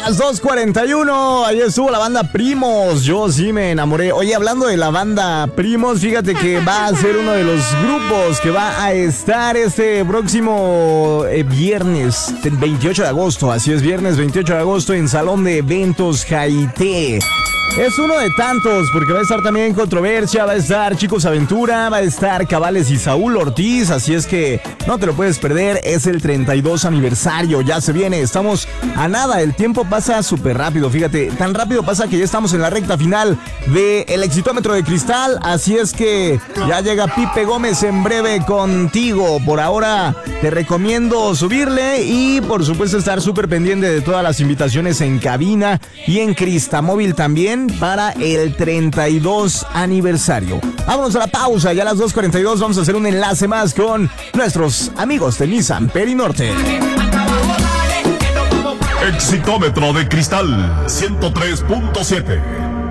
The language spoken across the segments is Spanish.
las 2:41, ahí estuvo la banda Primos, yo sí me enamoré. Oye, hablando de la banda Primos, fíjate que va a ser uno de los grupos que va a estar este próximo viernes 28 de agosto, así es, viernes 28 de agosto en Salón de Eventos Jaité. Es uno de tantos, porque va a estar también Controversia, va a estar Chicos Aventura, va a estar Cabales y Saúl Ortiz, así es que no te lo puedes perder, es el 32 aniversario, ya se viene, estamos a nada, el tiempo pasa súper rápido, fíjate, tan rápido pasa que ya estamos en la recta final del Exitómetro de Cristal, así es que ya llega Pipe Gómez en breve contigo, por ahora te recomiendo subirle y por supuesto estar súper pendiente de todas las invitaciones en cabina y en Cristamóvil también, para el 32 aniversario. Vámonos a la pausa, ya a las 2:42 vamos a hacer un enlace más con nuestros amigos de Nissan Perinorte. Exitómetro de Cristal 103.7.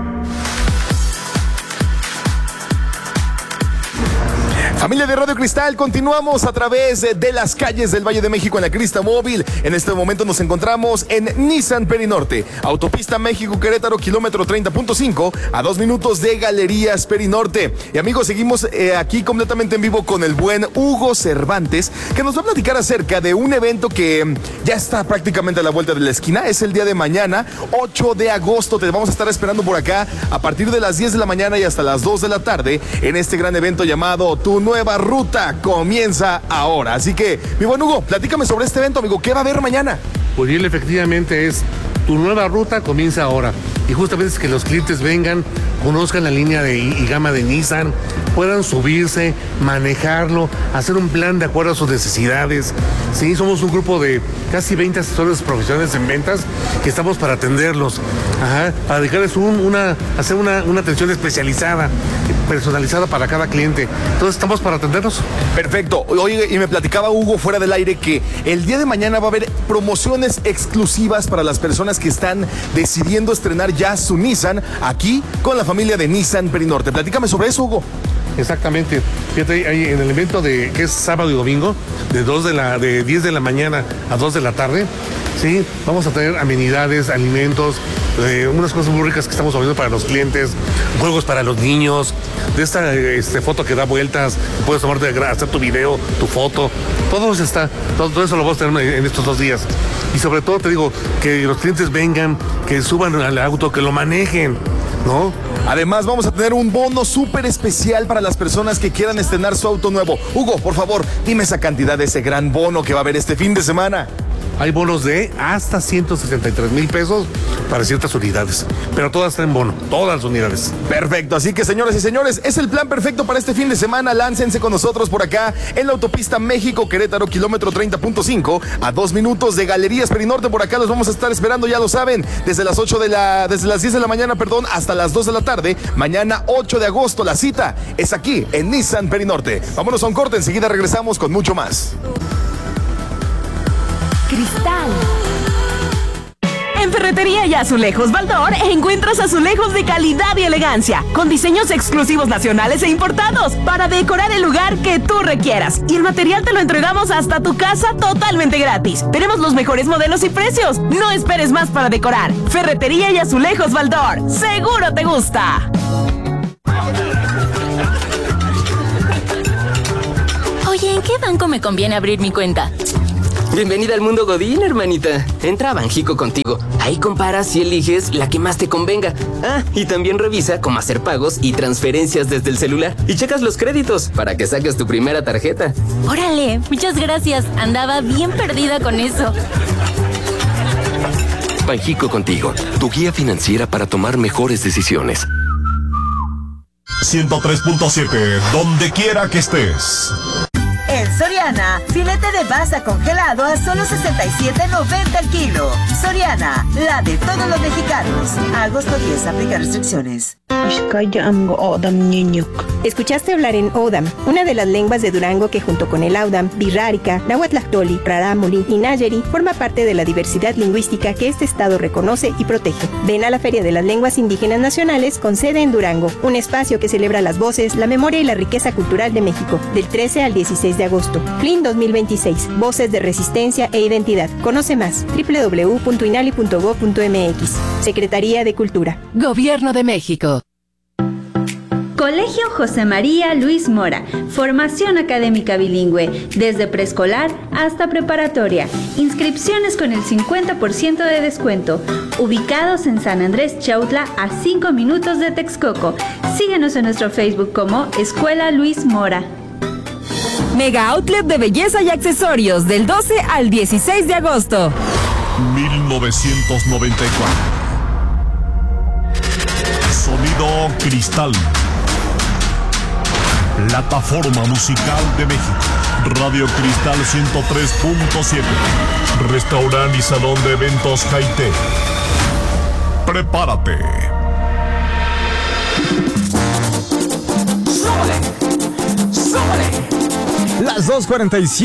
Familia de Radio Cristal, continuamos a través de las calles del Valle de México en la Cristamóvil. En este momento nos encontramos en Nissan Perinorte, Autopista México-Querétaro, kilómetro 30.5, a 2 minutos de Galerías Perinorte. Y amigos, seguimos aquí completamente en vivo con el buen Hugo Cervantes, que nos va a platicar acerca de un evento que ya está prácticamente a la vuelta de la esquina. Es el día de mañana, 8 de agosto. Te vamos a estar esperando por acá a partir de las 10 de la mañana y hasta las 2 de la tarde en este gran evento llamado Tu Nueva Ruta comienza ahora. Así que, mi buen Hugo, platícame sobre este evento, amigo. ¿Qué va a haber mañana? Pues bien, efectivamente es Tu Nueva Ruta comienza ahora. Y justamente es que los clientes vengan, conozcan la línea y gama de Nissan, puedan subirse, manejarlo, hacer un plan de acuerdo a sus necesidades. Sí, somos un grupo de casi 20 asesores profesionales en ventas que estamos para atenderlos, para dedicarles hacer una atención especializada, personalizada para cada cliente. Entonces estamos para atenderlos. Perfecto. Oye, y me platicaba Hugo fuera del aire que el día de mañana va a haber promociones exclusivas para las personas que están decidiendo estrenar ya su Nissan aquí con la familia de Nissan Perinorte. Platícame sobre eso, Hugo. Exactamente. Fíjate, ahí en el evento que es sábado y domingo, de 10 de la mañana a 2 de la tarde, sí, vamos a tener amenidades, alimentos, unas cosas muy ricas que estamos ofreciendo para los clientes, juegos para los niños, de esta foto que da vueltas, puedes tomarte, hacer tu video, tu foto, todo eso está, todo eso lo vamos a tener en estos 2 días. Y sobre todo te digo, que los clientes vengan, que suban al auto, que lo manejen, ¿no? Además, vamos a tener un bono súper especial para las personas que quieran estrenar su auto nuevo. Hugo, por favor, dime esa cantidad de ese gran bono que va a haber este fin de semana. Hay bonos de hasta 163,000 pesos para ciertas unidades, pero todas están en bono, todas las unidades. Perfecto, así que señoras y señores, es el plan perfecto para este fin de semana. Láncense con nosotros por acá en la autopista México-Querétaro, kilómetro 30.5, a 2 minutos de Galerías Perinorte. Por acá los vamos a estar esperando, ya lo saben, desde las 10 de la mañana, hasta las 2 de la tarde. Mañana 8 de agosto, la cita es aquí en Nissan Perinorte. Vámonos a un corte, enseguida regresamos con mucho más. Cristal. En Ferretería y Azulejos Baldor encuentras azulejos de calidad y elegancia, con diseños exclusivos nacionales e importados, para decorar el lugar que tú requieras. Y el material te lo entregamos hasta tu casa totalmente gratis. Tenemos los mejores modelos y precios. No esperes más para decorar. Ferretería y Azulejos Baldor. ¡Seguro te gusta! Oye, ¿en qué banco me conviene abrir mi cuenta? Bienvenida al mundo Godín, hermanita. Entra a Banjico contigo. Ahí comparas y eliges la que más te convenga. Y también revisa cómo hacer pagos y transferencias desde el celular. Y checas los créditos para que saques tu primera tarjeta. Órale, muchas gracias. Andaba bien perdida con eso. Banjico contigo, tu guía financiera para tomar mejores decisiones. 103.7, donde quiera que estés. En Soriana, filete de basa congelado a solo $67.90 el kilo. Soriana, la de todos los mexicanos. A agosto 10, aplica restricciones. Escuchaste hablar en Odam, una de las lenguas de Durango que junto con el Audam, Birrárica, Nahuatlactoli, Rarámuri y Nayeri forma parte de la diversidad lingüística que este estado reconoce y protege. Ven a la Feria de las Lenguas Indígenas Nacionales con sede en Durango, un espacio que celebra las voces, la memoria y la riqueza cultural de México, del 13 al 16 de agosto. FLIN 2026, Voces de Resistencia e Identidad. Conoce más, www.inali.gov.mx. Secretaría de Cultura. Gobierno de México. Colegio José María Luis Mora, formación académica bilingüe, desde preescolar hasta preparatoria. Inscripciones con el 50% de descuento. Ubicados en San Andrés Chautla, a 5 minutos de Texcoco. Síguenos en nuestro Facebook como Escuela Luis Mora. Mega Outlet de belleza y accesorios, del 12 al 16 de agosto. 1994. Sonido Cristal. Plataforma musical de México. Radio Cristal 103.7. Restaurante y salón de eventos Jaité. Prepárate. ¡Súbale! ¡Súbale! Las 2:47.